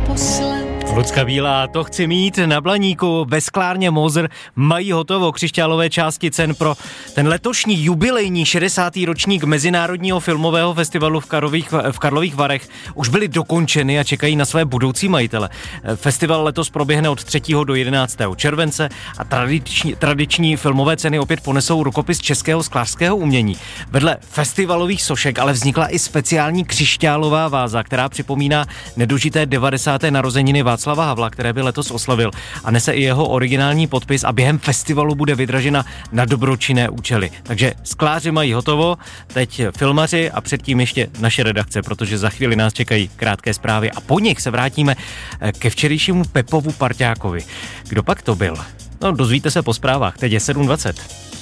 naposled. Lucka Bílá, to chci mít na Blaníku, ve sklárně Moser mají hotovo křišťálové části cen pro ten letošní jubilejní 60. ročník Mezinárodního filmového festivalu v Karlových Varech. Už byly dokončeny a čekají na své budoucí majitele. Festival letos proběhne od 3. do 11. července a tradiční filmové ceny opět ponesou rukopis českého sklářského umění. Vedle festivalových sošek ale vznikla i speciální křišťálová váza, která připomíná nedožité 90. narozeniny Václava Havla, které by letos oslavil, a nese i jeho originální podpis a během festivalu bude vydražena na dobročinné účely. Takže skláři mají hotovo, teď filmaři a předtím ještě naše redakce, protože za chvíli nás čekají krátké zprávy a po nich se vrátíme ke včerejšímu Pepovu parťákovi. Kdo pak to byl? No, dozvíte se po zprávách, teď je 7:20.